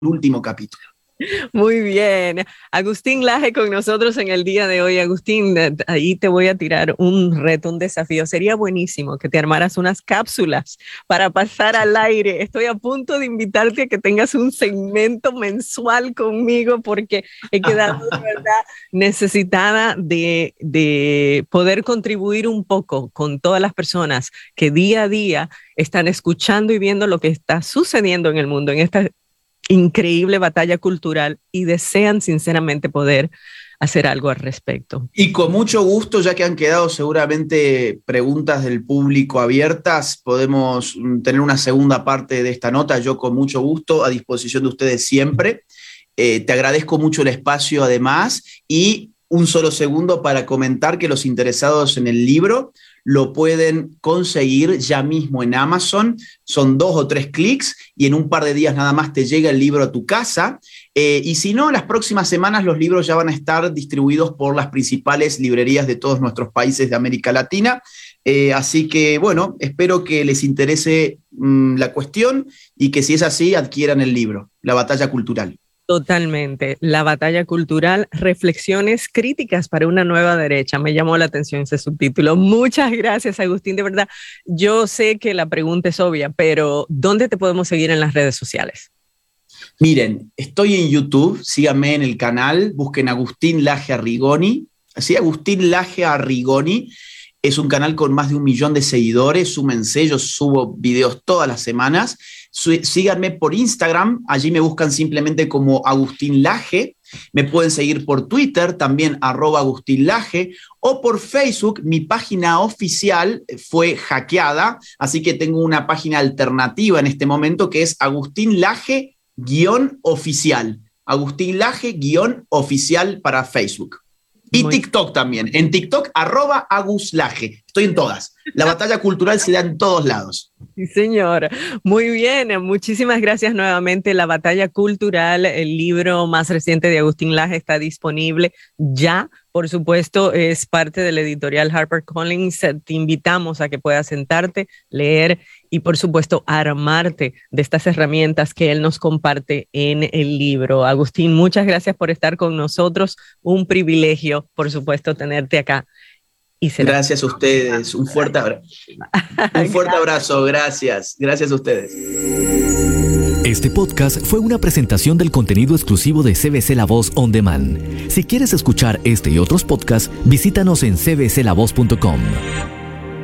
último capítulo. Muy bien. Agustín Laje con nosotros en el día de hoy. Agustín, ahí te voy a tirar un reto, un desafío. Sería buenísimo que te armaras unas cápsulas para pasar al aire. Estoy a punto de invitarte a que tengas un segmento mensual conmigo porque he quedado de verdad necesitada de poder contribuir un poco con todas las personas que día a día están escuchando y viendo lo que está sucediendo en el mundo, en esta increíble batalla cultural y desean sinceramente poder hacer algo al respecto. Y con mucho gusto, ya que han quedado seguramente preguntas del público abiertas, podemos tener una segunda parte de esta nota. Yo con mucho gusto, a disposición de ustedes siempre. Te agradezco mucho el espacio además y un solo segundo para comentar que los interesados en el libro lo pueden conseguir ya mismo en Amazon. Son 2 o 3 clics y en un par de días nada más te llega el libro a tu casa. Y si no, las próximas semanas los libros ya van a estar distribuidos por las principales librerías de todos nuestros países de América Latina. Así que, bueno, espero que les interese la cuestión y que si es así, adquieran el libro, La Batalla Cultural. Totalmente. La batalla cultural, reflexiones críticas para una nueva derecha. Me llamó la atención ese subtítulo. Muchas gracias, Agustín. De verdad, yo sé que la pregunta es obvia, pero ¿dónde te podemos seguir en las redes sociales? Miren, estoy en YouTube, síganme en el canal, busquen Agustín Laje Arrigoni. Así, Agustín Laje Arrigoni. Es un canal con más de 1 millón de seguidores. Súmense, yo subo videos todas las semanas. Síganme por Instagram, allí me buscan simplemente como Agustín Laje. Me pueden seguir por Twitter, también @Agustín Laje, o por Facebook. Mi página oficial fue hackeada, así que tengo una página alternativa en este momento que es Agustín Laje-oficial. Agustín Laje-oficial para Facebook. Y TikTok también. En TikTok, @AgusLaje. Estoy en todas. La batalla cultural se da en todos lados. Sí, señor. Muy bien. Muchísimas gracias nuevamente. La batalla cultural, el libro más reciente de Agustín Laje, está disponible ya. Por supuesto, es parte del editorial HarperCollins. Te invitamos a que puedas sentarte, leer y, por supuesto, armarte de estas herramientas que él nos comparte en el libro. Agustín, muchas gracias por estar con nosotros. Un privilegio, por supuesto, tenerte acá. Gracias a ustedes. Un fuerte abrazo. Un fuerte abrazo. Gracias. Gracias a ustedes. Este podcast fue una presentación del contenido exclusivo de CBC La Voz On Demand. Si quieres escuchar este y otros podcasts, visítanos en cbclavoz.com.